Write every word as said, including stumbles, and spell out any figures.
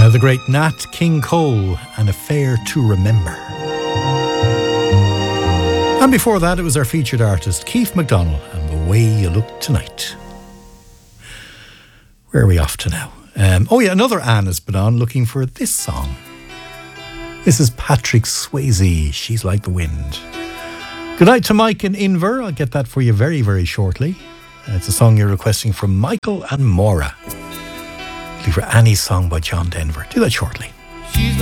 Uh, the great Nat King Cole and Affair to Remember. And before that, it was our featured artist, Keith MacDonald, and The Way You Look Tonight. Where are we off to now? Um, oh yeah, another Anne has been on looking for this song. This is Patrick Swayze, She's Like the Wind. Good night to Mike in Inver. I'll get that for you very, very shortly. Uh, it's a song you're requesting from Michael and Maura. Looking for Annie's song by John Denver. Do that shortly.